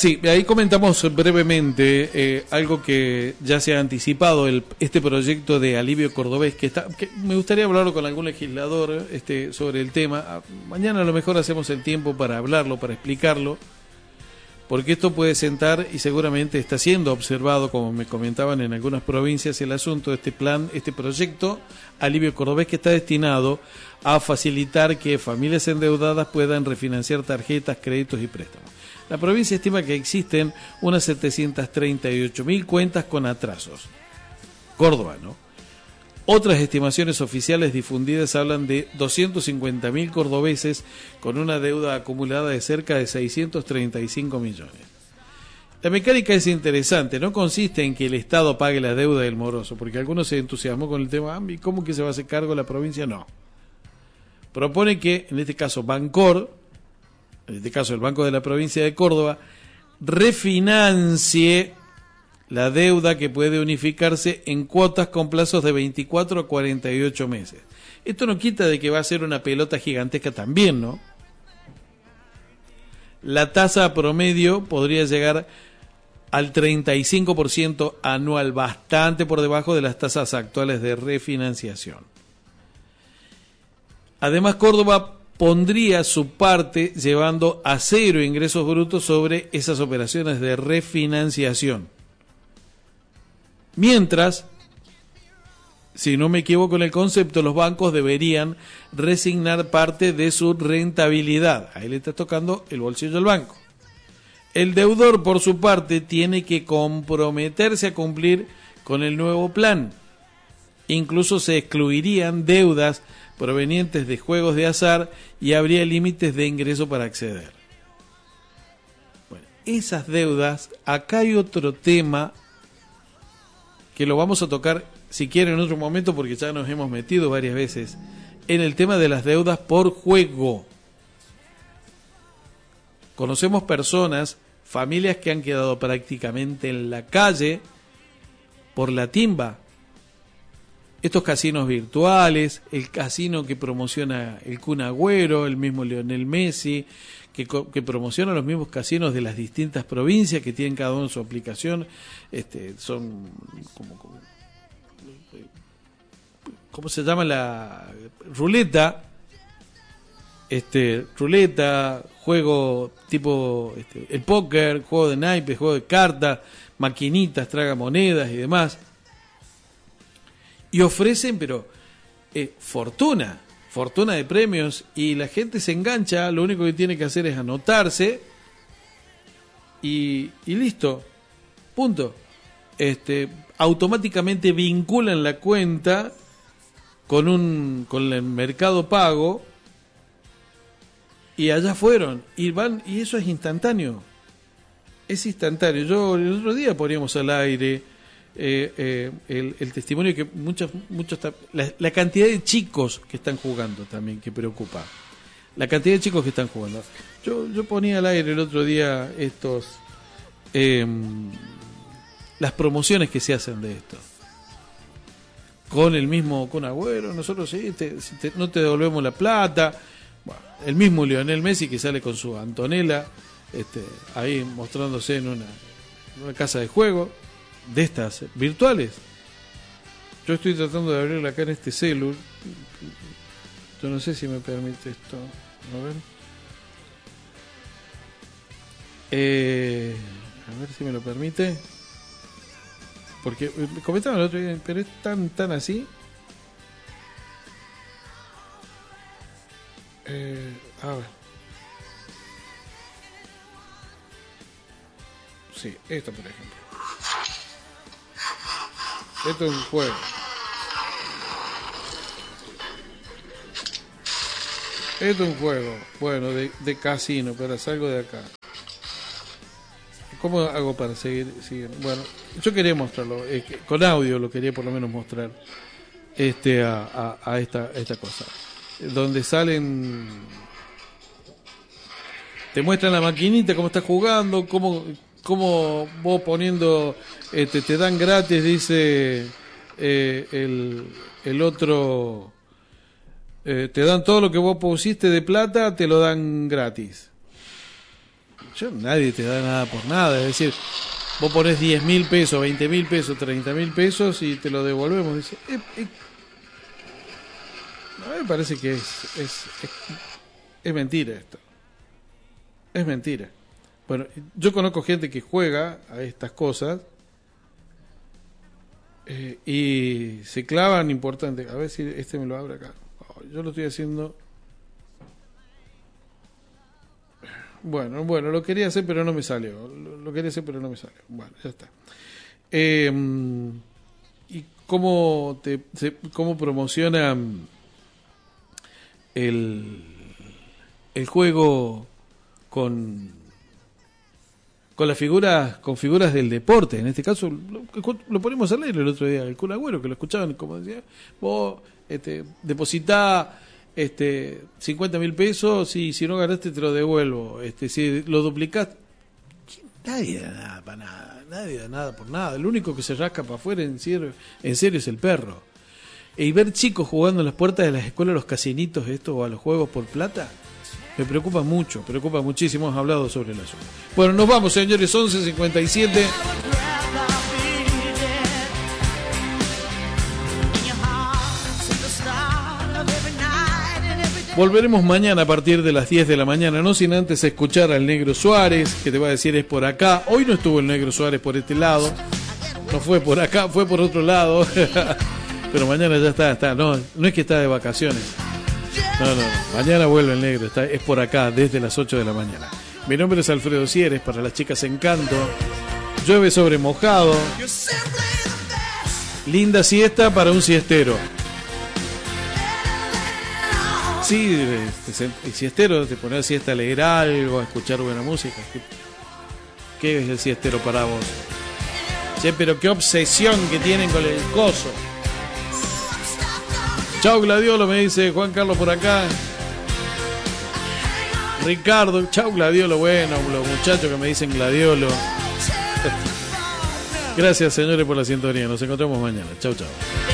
Sí, ahí comentamos brevemente algo que ya se ha anticipado, este proyecto de alivio cordobés, que me gustaría hablarlo con algún legislador sobre el tema. Mañana a lo mejor hacemos el tiempo para hablarlo, para explicarlo, porque esto puede sentar y seguramente está siendo observado, como me comentaban en algunas provincias, el asunto de este plan, este proyecto alivio cordobés, que está destinado a facilitar que familias endeudadas puedan refinanciar tarjetas, créditos y préstamos. La provincia estima que existen unas 738.000 cuentas con atrasos. Córdoba, ¿no? Otras estimaciones oficiales difundidas hablan de 250.000 cordobeses con una deuda acumulada de cerca de 635 millones. La mecánica es interesante, no consiste en que el Estado pague la deuda del moroso, porque algunos se entusiasmó con el tema, ¿cómo que se va a hacer cargo la provincia? No. Propone que, en este caso, Bancor, en este caso el Banco de la Provincia de Córdoba, refinancie la deuda que puede unificarse en cuotas con plazos de 24 a 48 meses. Esto no quita de que va a ser una pelota gigantesca también, ¿no? La tasa promedio podría llegar al 35% anual, bastante por debajo de las tasas actuales de refinanciación. Además, Córdoba pondría su parte llevando a cero ingresos brutos sobre esas operaciones de refinanciación. Mientras, si no me equivoco en el concepto, los bancos deberían resignar parte de su rentabilidad. Ahí le está tocando el bolsillo al banco. El deudor, por su parte, tiene que comprometerse a cumplir con el nuevo plan. Incluso se excluirían deudas provenientes de juegos de azar y habría límites de ingreso para acceder. Bueno, esas deudas, acá hay otro tema que lo vamos a tocar, si quieren, en otro momento, porque ya nos hemos metido varias veces en el tema de las deudas por juego. Conocemos personas, familias que han quedado prácticamente en la calle por la timba. Estos casinos virtuales, el casino que promociona el Kun Agüero, el mismo Lionel Messi, que promociona los mismos casinos de las distintas provincias que tienen cada uno su aplicación, son ¿cómo se llama? La ruleta, ruleta, juego tipo el póker, juego de naipes, juego de cartas, maquinitas, tragamonedas y demás. Y ofrecen, pero fortuna de premios, y la gente se engancha, lo único que tiene que hacer es anotarse y listo, punto. Automáticamente vinculan la cuenta con el Mercado Pago y allá fueron, y van, y eso es instantáneo. Yo el otro día poníamos al aire el testimonio que muchos la cantidad de chicos que están jugando también, que preocupa. La cantidad de chicos que están jugando. Yo ponía al aire el otro día las promociones que se hacen de esto. Con el mismo Kun Agüero, nosotros no te devolvemos la plata. Bueno, el mismo Lionel Messi que sale con su Antonella, ahí mostrándose en una casa de juego de estas virtuales. Yo estoy tratando de abrirla acá en este celu. Yo no sé si me permite esto. A ver si me lo permite. Porque me comentaban el otro día, pero es tan así. A ver. Sí, esto por ejemplo. Esto es un juego. Esto es un juego, bueno, de casino, pero salgo de acá. ¿Cómo hago para seguir? Bueno, yo quería mostrarlo, con audio lo quería por lo menos mostrar a esta cosa. Donde salen, te muestran la maquinita, cómo estás jugando, cómo vos poniendo, te dan gratis, dice el otro, te dan todo lo que vos pusiste de plata, te lo dan gratis. nadie te da nada por nada. Es decir, vos ponés 10.000 pesos, 20.000 pesos, 30.000 pesos y te lo devolvemos. Dice, a mí me parece que es mentira esto. Es mentira. Bueno, yo conozco gente que juega a estas cosas y se clavan importante. A ver si este me lo abre acá. Yo lo estoy haciendo. Bueno, lo quería hacer pero no me salió. Lo quería hacer pero no me salió. Bueno, ya está. ¿Y cómo promocionan el juego con las figuras, con figuras del deporte? En este caso lo ponemos a leer el otro día, el Kun Agüero, que lo escuchaban, como decía, vos depositá 50.000 pesos y si no ganaste te lo devuelvo, si lo duplicás, nadie da nada para nada, nadie da nada por nada, el único que se rasca para afuera en serio es el perro. Y ver chicos jugando en las puertas de las escuelas, los casinitos o a los juegos por plata, me preocupa mucho, preocupa muchísimo. Hemos hablado sobre el asunto. Bueno, nos vamos, señores, 11:57. Volveremos mañana a partir de las 10 de la mañana, no sin antes escuchar al Negro Suárez, que te va a decir es por acá. Hoy no estuvo el Negro Suárez por este lado, no fue por acá, fue por otro lado. Pero mañana ya está. No es que está de vacaciones. No. Mañana vuelve el Negro, es por acá, desde las 8 de la mañana. Mi nombre es Alfredo Sieres, para las chicas Encanto. Llueve sobre mojado. Linda siesta para un siestero. Sí, el siestero te pone a siesta a leer algo, a escuchar buena música. ¿Qué es el siestero para vos? Che, pero qué obsesión que tienen con el coso. Chau Gladiolo, me dice Juan Carlos por acá. Ricardo, chau Gladiolo, bueno, los muchachos que me dicen Gladiolo. Gracias, señores, por la sintonía. Nos encontramos mañana. Chau.